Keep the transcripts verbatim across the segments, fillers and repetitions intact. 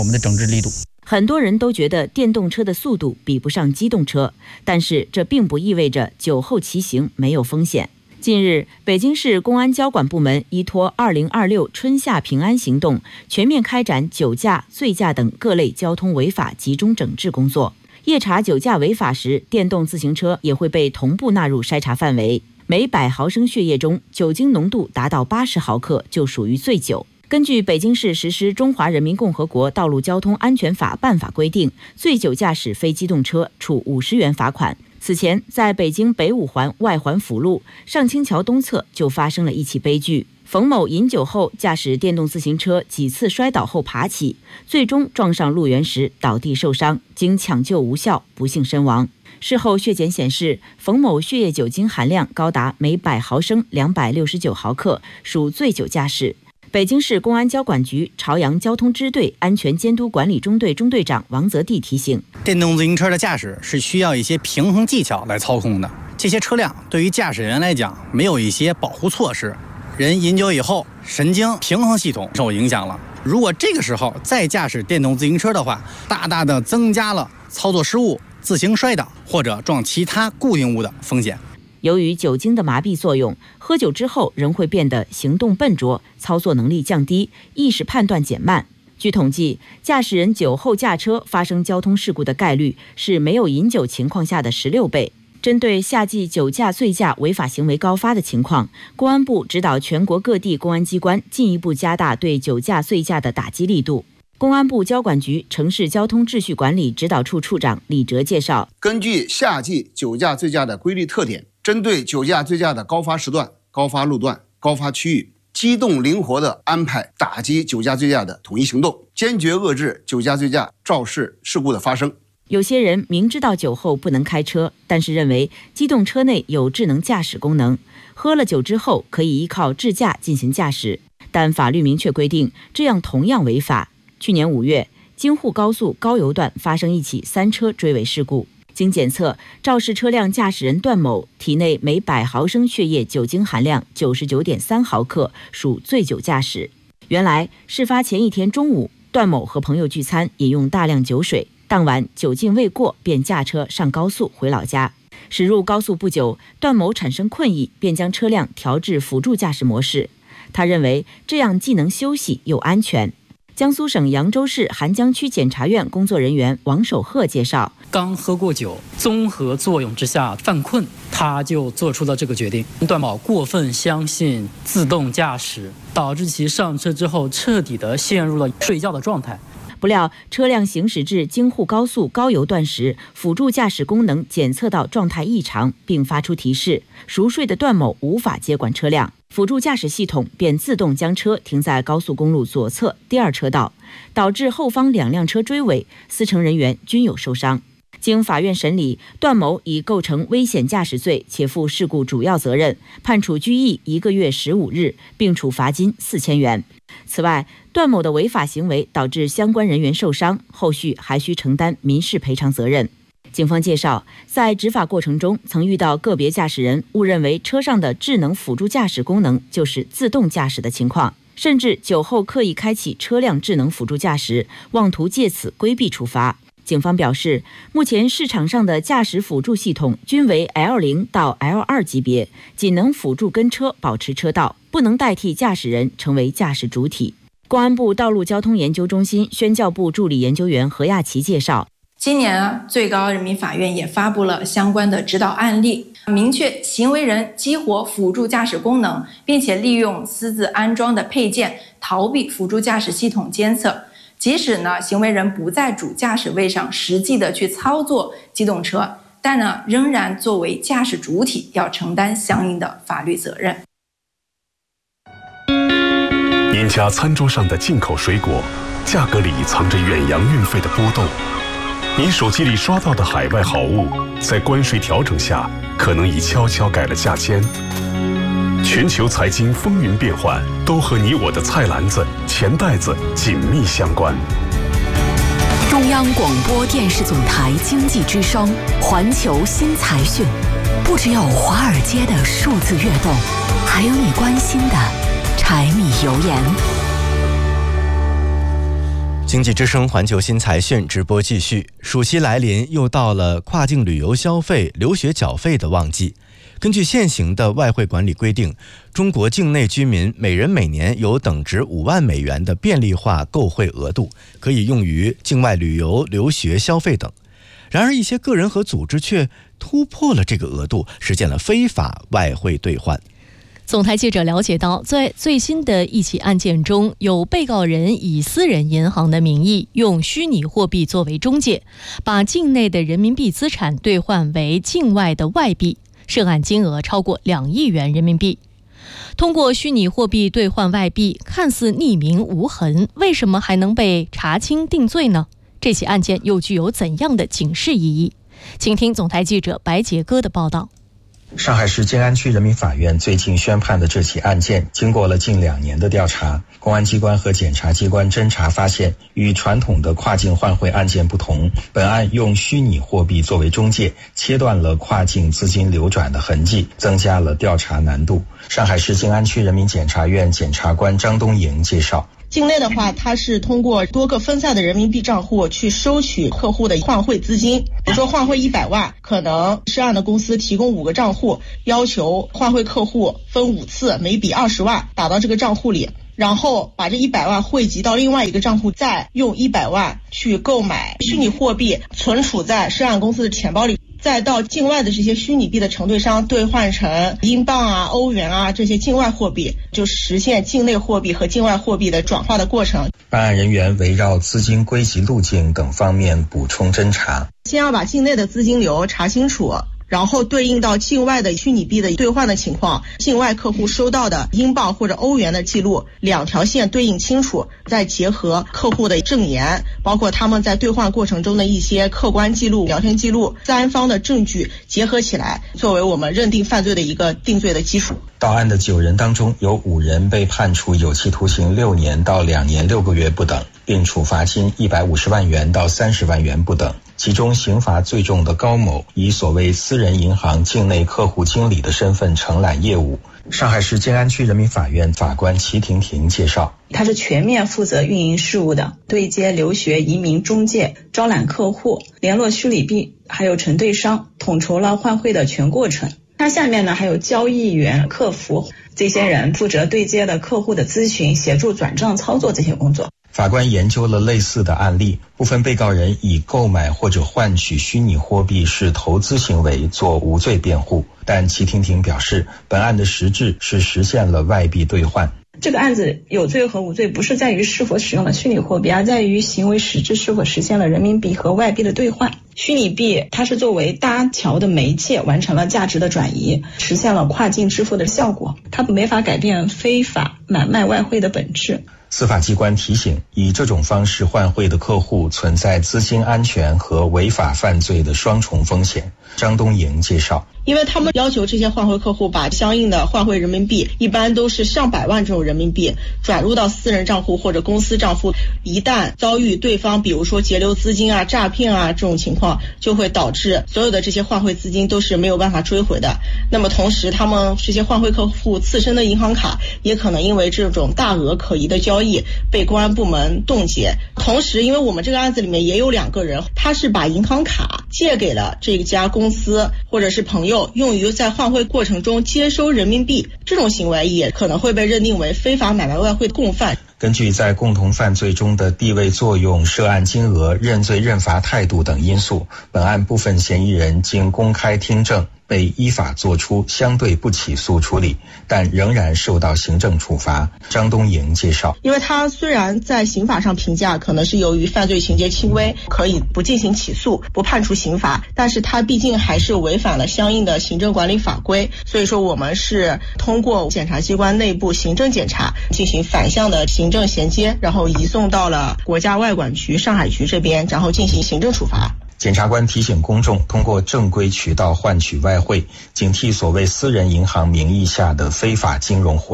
我们的整治力度。 很多人都觉得电动车的速度比不上机动车，但是这并不意味着酒后骑行没有风险。近日，北京市公安交管部门依托二零二六春夏平安行动，全面开展酒驾、醉驾等各类交通违法集中整治工作。夜查酒驾违法时，电动自行车也会被同步纳入筛查范围。每百毫升血液中酒精浓度达到八十毫克就属于醉酒。根据北京市实施《中华人民共和国道路交通安全法》办法规定，醉酒驾驶非机动车处五十元罚款。此前，在北京北五环外环辅路上清桥东侧就发生了一起悲剧。冯某饮酒后驾驶电动自行车几次摔倒后爬起，最终撞上路缘时倒地受伤，经抢救无效，不幸身亡。事后血检显示，冯某血液酒精含量高达每百毫升两百六十九毫克，属醉酒驾驶。北京市公安交管局朝阳交通支队安全监督管理中队中队长王泽地提醒， 电动自行车的驾驶是需要一些平衡技巧来操控的。这些车辆对于驾驶人来讲没有一些保护措施，人饮酒以后神经平衡系统受影响了。如果这个时候再驾驶电动自行车的话，大大的增加了操作失误、自行摔倒或者撞其他固定物的风险。 由于酒精的麻痹作用，喝酒之后人会变得行动笨拙，操作能力降低，意识判断减慢。据统计，驾驶人酒后驾车发生交通事故的概率是没有饮酒情况下的十六倍。针对夏季酒驾、醉驾违法行为高发的情况，公安部指导全国各地公安机关进一步加大对酒驾、醉驾的打击力度。公安部交管局城市交通秩序管理指导处处长李哲介绍， 根据夏季酒驾、醉驾的规律特点，针对酒驾、醉驾的高发时段、高发路段、高发区域，机动灵活地安排打击酒驾、醉驾的统一行动，坚决遏制酒驾、醉驾肇事事故的发生。 有些人明知道酒后不能开车，但是认为机动车内有智能驾驶功能，喝了酒之后可以依靠智驾进行驾驶，但法律明确规定，这样同样违法。去年五月，京沪高速高邮段发生一起三车追尾事故，经检测，肇事车辆驾驶人段某体内每百毫升血液酒精含量九十九点三毫克，属醉酒驾驶。原来，事发前一天中午，段某和朋友聚餐，饮用大量酒水，当晚酒劲未过，便驾车上高速回老家。驶入高速不久，段某产生困意，便将车辆调至辅助驾驶模式。他认为这样既能休息又安全。江苏省扬州市邗江区检察院工作人员王守鹤介绍， 刚喝过酒，综合作用之下犯困，他就做出了这个决定。段某过分相信自动驾驶，导致其上车之后彻底的陷入了睡觉的状态。 不料车辆行驶至京沪高速高邮段时，辅助驾驶功能检测到状态异常，并发出提示，熟睡的段某无法接管车辆，辅助驾驶系统便自动将车停在高速公路左侧第二车道，导致后方两辆车追尾，司乘人员均有受伤。经法院审理，段某已构成危险驾驶罪，且负事故主要责任，判处拘役一个月十五日，并处罚金四千元。此外，段某的违法行为导致相关人员受伤，后续还需承担民事赔偿责任。警方介绍，在执法过程中，曾遇到个别驾驶人误认为车上的智能辅助驾驶功能就是自动驾驶的情况，甚至酒后刻意开启车辆智能辅助驾驶，妄图借此规避处罚。警方表示，目前市场上的驾驶辅助系统均为 L 零 到 L 二 级别，仅能辅助跟车保持车道，不能代替驾驶人成为驾驶主体。公安部道路交通研究中心宣教部助理研究员何亚琪介绍， 今年啊，最高人民法院也发布了相关的指导案例，明确行为人激活辅助驾驶功能，并且利用私自安装的配件逃避辅助驾驶系统监测。即使呢，行为人不在主驾驶位上实际的去操作机动车，但呢，仍然作为驾驶主体要承担相应的法律责任。 您家餐桌上的进口水果，价格里藏着远洋运费的波动。您手机里刷到的海外好物，在关税调整下，可能已悄悄改了价签。全球财经风云变幻，都和你我的菜篮子、钱袋子紧密相关。 中央广播电视总台经济之声，环球新财讯，不只有华尔街的数字跃动，还有你关心的柴米油盐。 经济之声环球新财讯直播继续。暑期来临，又到了跨境旅游消费、留学缴费的旺季。根据现行的外汇管理规定，中国境内居民每人每年有等值五万美元的便利化购汇额度，可以用于境外旅游、留学、消费等。然而，一些个人和组织却突破了这个额度，实现了非法外汇兑换。 总台记者了解到，在最新的一起案件中，有被告人以私人银行的名义，用虚拟货币作为中介，把境内的人民币资产兑换为境外的外币，涉案金额超过两亿元人民币。通过虚拟货币兑换外币，看似匿名无痕，为什么还能被查清定罪呢？这起案件又具有怎样的警示意义？请听总台记者白杰哥的报道。 上海市静安区人民法院最近宣判的这起案件，经过了近两年的调查，公安机关和检察机关侦查发现，与传统的跨境换汇案件不同，本案用虚拟货币作为中介，切断了跨境资金流转的痕迹，增加了调查难度。上海市静安区人民检察院检察官张东营介绍， 境内的话，它是通过多个分散的人民币账户去收取客户的换汇资金。比如说换汇一百万，可能涉案的公司提供五个账户，要求换汇客户分五次，每笔二十万打到这个账户里，然后把这一百万汇集到另外一个账户，再用一百万去购买虚拟货币，存储在涉案公司的钱包里，再到境外的这些虚拟币的承兑商兑换成英镑啊、欧元啊这些境外货币，就实现境内货币和境外货币的转化的过程。 办案人员围绕资金归集路径等方面补充侦查， 先要把境内的资金流查清楚，然后对应到境外的虚拟币的兑换的情况，境外客户收到的英镑或者欧元的记录，两条线对应清楚，再结合客户的证言，包括他们在兑换过程中的一些客观记录、聊天记录，三方的证据结合起来，作为我们认定犯罪的一个定罪的基础。 到案的九人当中，有五人被判处有期徒刑六年到两年六个月不等，并处罚金一百五十万元到三十万元不等。其中刑罚最重的高某以所谓私人银行境内客户经理的身份承揽业务。上海市静安区人民法院法官齐婷婷介绍， 他是全面负责运营事务的，对接留学移民中介，招揽客户，联络虚拟币，还有承兑商，统筹了换汇的全过程。他下面呢还有交易员、客服，这些人负责对接的客户的咨询，协助转账操作这些工作。 法官研究了类似的案例，部分被告人以购买或者换取虚拟货币是投资行为做无罪辩护，但齐婷婷表示，本案的实质是实现了外币兑换。 这个案子有罪和无罪不是在于是否使用了虚拟货币，而在于行为实质是否实现了人民币和外币的兑换。虚拟币它是作为搭桥的媒介，完成了价值的转移，实现了跨境支付的效果，它没法改变非法买卖外汇的本质。 司法机关提醒，以这种方式换汇的客户存在资金安全和违法犯罪的双重风险。张东营介绍， 因为他们要求这些换汇客户把相应的换汇人民币，一般都是上百万这种人民币转入到私人账户或者公司账户，一旦遭遇对方比如说截留资金啊、诈骗啊这种情况，就会导致所有的这些换汇资金都是没有办法追回的。那么同时他们这些换汇客户自身的银行卡也可能因为这种大额可疑的交易被公安部门冻结。同时因为我们这个案子里面也有两个人，他是把银行卡借给了这家公司或者是朋友，用于在换汇过程中接收人民币，这种行为也可能会被认定为非法买卖外汇共犯。 根据在共同犯罪中的地位作用、涉案金额、认罪认罚态度等因素，本案部分嫌疑人经公开听证，被依法作出相对不起诉处理，但仍然受到行政处罚。张东营介绍， 因为他虽然在刑法上评价可能是由于犯罪情节轻微，可以不进行起诉，不判处刑罚，但是他毕竟还是违反了相应的行政管理法规，所以说我们是通过检察机关内部行政检查进行反向的行政衔接，然后移送到了国家外管局上海局这边，然后进行行政处罚。 检察官提醒公众，通过正规渠道换取外汇，警惕所谓私人银行名义下的非法金融活动。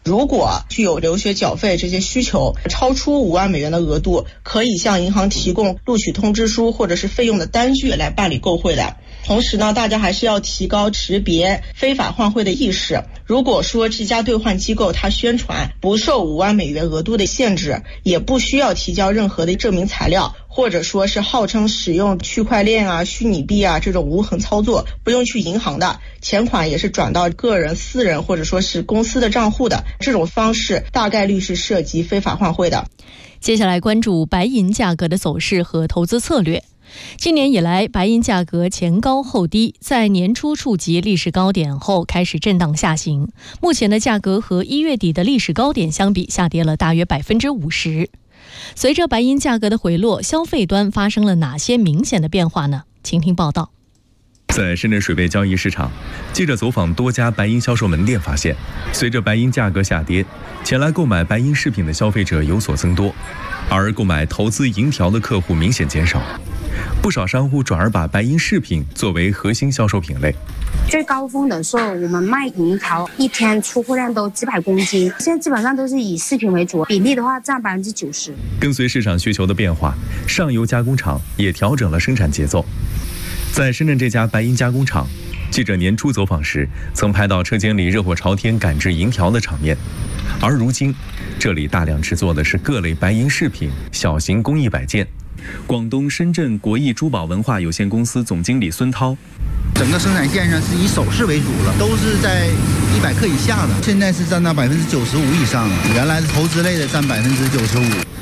如果具有留学缴费这些需求，超出五万美元的额度，可以向银行提供录取通知书或者是费用的单据来办理购汇的。同时呢，大家还是要提高识别非法换汇的意识。如果说这家兑换机构它宣传不受五万美元额度的限制，也不需要提交任何的证明材料，或者说是号称使用区块链啊、虚拟币啊这种无痕操作，不用去银行的，钱款也是转到个人、私人或者说是公司的账户的，这种方式大概率是涉及非法换汇的。 接下来关注白银价格的走势和投资策略。今年以来，白银价格前高后低，在年初触及历史高点后开始震荡下行。目前的价格和一月底的历史高点相比，下跌了大约百分之五十。随着白银价格的回落，消费端发生了哪些明显的变化呢？请听报道。 在深圳水贝交易市场，记者走访多家白银销售门店，发现，随着白银价格下跌，前来购买白银饰品的消费者有所增多，而购买投资银条的客户明显减少。不少商户转而把白银饰品作为核心销售品类。 最高峰的时候，我们卖银条一天出货量都几百公斤，现在基本上都是以饰品为主，比例的话占百分之九十。 跟随市场需求的变化，上游加工厂也调整了生产节奏。在深圳这家白银加工厂，记者年初走访时，曾拍到车间里热火朝天赶制银条的场面。而如今，这里大量制作的是各类白银饰品、小型工艺摆件。广东深圳国艺珠宝文化有限公司总经理孙涛， 整个生产线上是以首饰为主了，都是在一百克以下的，现在是占到百分之九十五以上了。原来是投资类的占百分之九十五。